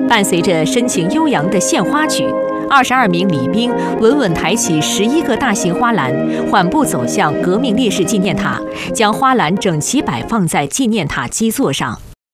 伴随着深情悠扬的献花曲，22名礼兵稳稳抬起11个大型花篮，缓步走向革命烈士纪念塔，将花篮整齐摆放在纪念塔基座上。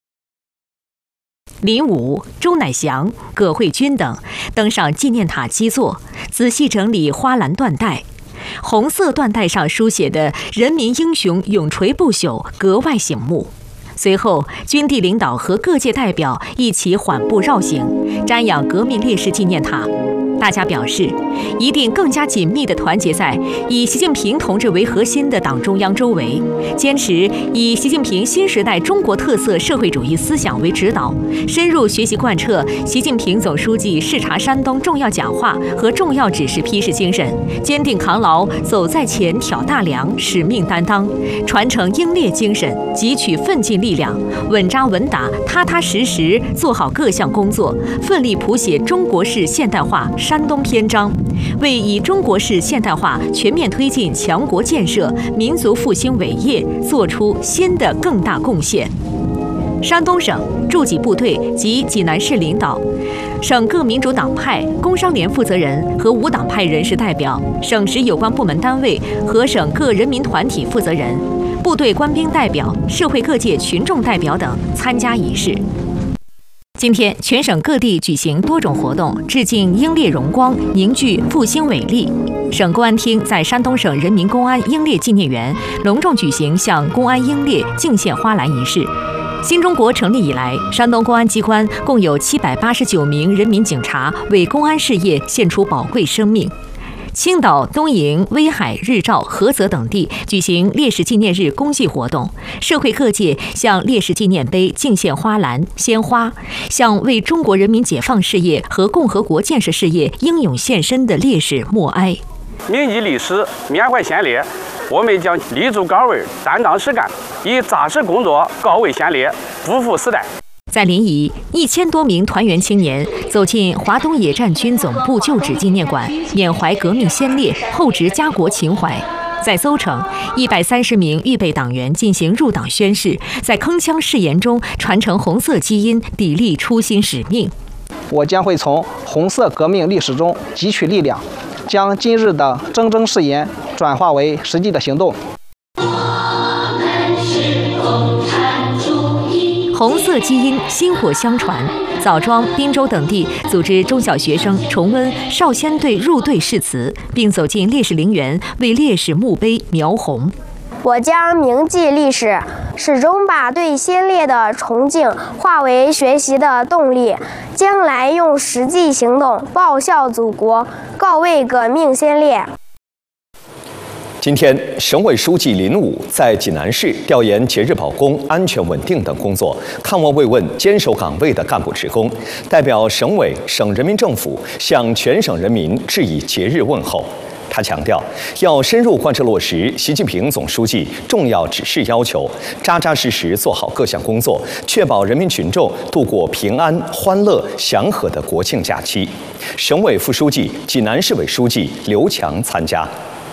林武、周乃祥、葛慧君等登上纪念塔基座，仔细整理花篮缎带。红色缎带上书写的“人民英雄永垂不朽”格外醒目。随后，军地领导和各界代表一起缓步绕行，瞻仰革命烈士纪念塔。大家表示，一定更加紧密地团结在以习近平同志为核心的党中央周围，坚持以习近平新时代中国特色社会主义思想为指导，深入学习贯彻习近平总书记视察山东重要讲话和重要指示批示精神，坚定扛牢走在前挑大梁使命担当，传承英烈精神，汲取奋进力量，稳扎稳打、踏踏实实做好各项工作，奋力谱写中国式现代化山东篇章，为以中国式现代化全面推进强国建设、民族复兴伟业作出新的更大贡献。山东省驻济部队及济南市领导、省各民主党派、工商联负责人和无党派人士代表、省市有关部门单位和省各人民团体负责人、部队官兵代表、社会各界群众代表等参加仪式。今天，全省各地举行多种活动，致敬英烈荣光，凝聚复兴伟力。省公安厅在山东省人民公安英烈纪念园隆重举行向公安英烈敬献花篮仪式。新中国成立以来，山东公安机关共有789名人民警察为公安事业献出宝贵生命。青岛、东营、威海、日照、菏泽等地举行烈士纪念日公祭活动，社会各界向烈士纪念碑敬献花篮、鲜花，向为中国人民解放事业和共和国建设事业英勇献身的烈士默哀。 铭记历史，缅怀先烈，我们将立足岗位，担当实干，以扎实工作告慰先烈，不负时代。 在临沂，1000多名团员青年走进华东野战军总部旧址纪念馆，缅怀革命先烈，厚植家国情怀。在邹城，130名预备党员进行入党宣誓，在铿锵誓言中传承红色基因，砥砺初心使命。 我将会从红色革命历史中汲取力量，将今日的铮铮誓言转化为实际的行动。 红色基因薪火相传，枣庄、滨州等地组织中小学生重温少先队入队誓词，并走进烈士陵园为烈士墓碑描红。 我将铭记历史，始终把对先烈的崇敬化为学习的动力，将来用实际行动报效祖国，告慰革命先烈。 今天，省委书记林武在济南市调研节日保供安全稳定等工作，看望慰问坚守岗位的干部职工，代表省委、省人民政府向全省人民致以节日问候。他强调，要深入贯彻落实习近平总书记重要指示要求，扎扎实实做好各项工作，确保人民群众度过平安、欢乐、祥和的国庆假期。省委副书记、济南市委书记刘强参加。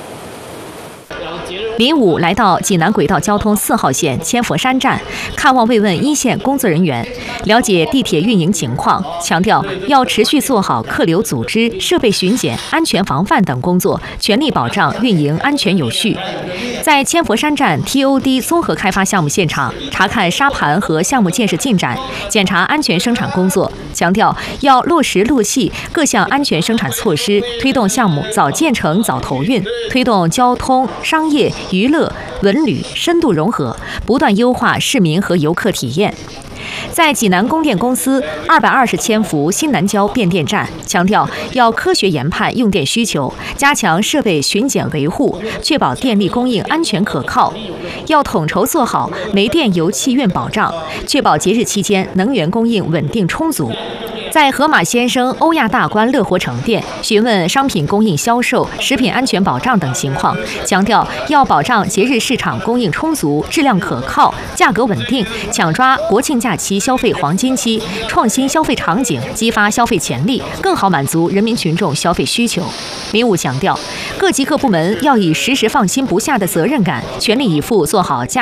林武来到济南轨道交通4号线千佛山站，看望慰问一线工作人员，了解地铁运营情况，强调要持续做好客流组织、设备巡检、安全防范等工作，全力保障运营安全有序。在千佛山站 TOD 综合开发项目现场，查看沙盘和项目建设进展，检查安全生产工作，强调要落实落细各项安全生产措施，推动项目早建成早投运，推动交通、商业、娱乐、文旅深度融合，不断优化市民和游客体验。在济南供电公司220千伏新南郊变电站，强调要科学研判用电需求，加强设备巡检维护，确保电力供应安全可靠。要统筹做好煤电油气运保障，确保节日期间能源供应稳定充足。在河马先生欧亚大观乐活城店询问商品供应销售、食品安全保障等情况，强调要保障节日市场供应充足、质量可靠、价格稳定，抢抓国庆假期消费黄金期，创新消费场景，激发消费潜力，更好满足人民群众消费需求。林武强调，各级各部门要以时时放心不下的责任感，全力以赴做好假